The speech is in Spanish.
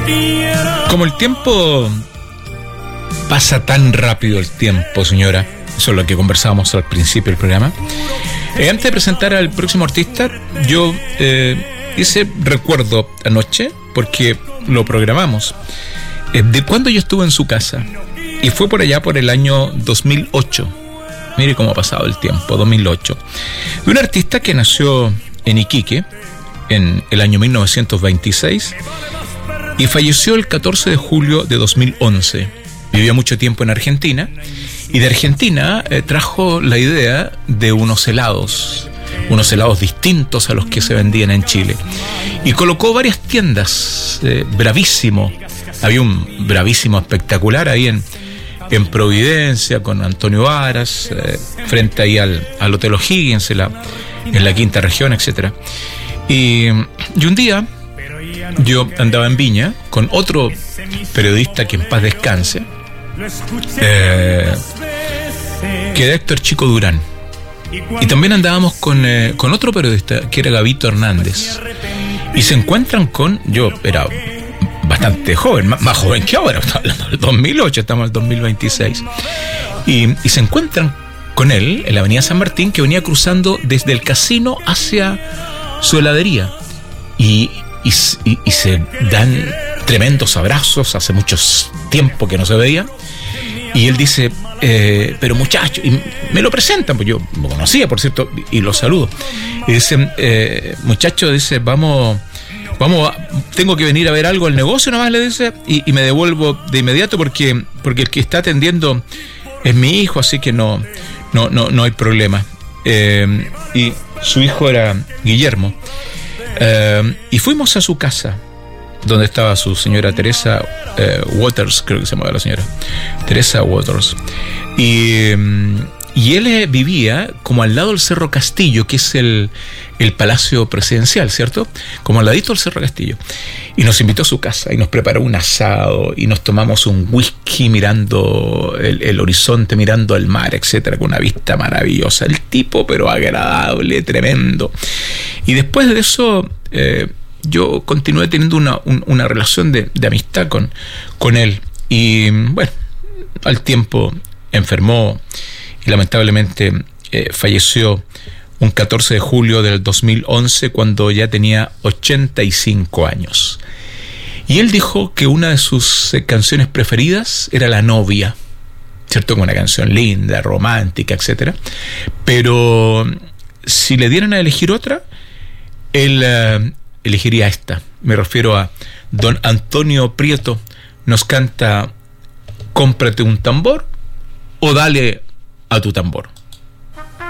Como el tiempo pasa tan rápido, el tiempo, señora, eso es lo que conversábamos al principio del programa. Antes de presentar al próximo artista, yo hice recuerdo anoche, porque lo programamos, de cuando yo estuve en su casa, y fue por allá por el año 2008. Mire cómo ha pasado el tiempo, 2008. De un artista que nació en Iquique en el año 1926 y falleció el 14 de julio de 2011. Vivió mucho tiempo en Argentina, y de Argentina trajo la idea de unos helados distintos a los que se vendían en Chile, y colocó varias tiendas. Bravísimo, había un Bravísimo espectacular ahí en Providencia con Antonio Aras, frente ahí al Hotel O'Higgins en la quinta región, etcétera. Y un día yo andaba en Viña con otro periodista que en paz descanse, que era Héctor Chico Durán, y también andábamos con otro periodista que era Gabito Hernández, y se encuentran yo era bastante joven, más joven que ahora, estamos hablando del 2008, estamos en el 2026, y se encuentran con él en la avenida San Martín, que venía cruzando desde el casino hacia su heladería, y se dan tremendos abrazos. Hace mucho tiempo que no se veía, y él dice, pero muchacho, y me lo presentan, pues yo lo conocía, por cierto, y lo saludo, y dice, muchacho, dice, vamos, tengo que venir a ver algo al negocio nomás, le dice, y me devuelvo de inmediato porque el que está atendiendo es mi hijo, así que no hay problema. Y su hijo era Guillermo, y fuimos a su casa, donde estaba su señora Teresa Waters, creo que se llamaba la señora Teresa Waters, y él vivía como al lado del Cerro Castillo, que es el Palacio Presidencial, ¿cierto? Como al ladito del Cerro Castillo. Y nos invitó a su casa y nos preparó un asado y nos tomamos un whisky mirando el horizonte, mirando el mar, etcétera, con una vista maravillosa. El tipo, pero agradable, tremendo. Y después de eso, yo continué teniendo una relación de amistad con él. Y bueno, al tiempo enfermó y lamentablemente falleció un 14 de julio del 2011, cuando ya tenía 85 años. Y él dijo que una de sus canciones preferidas era La Novia, ¿cierto? Como una canción linda, romántica, etcétera. Pero si le dieran a elegir otra, él elegiría esta. Me refiero a don Antonio Prieto. Nos canta Cómprate un tambor o Dale a tu tambor.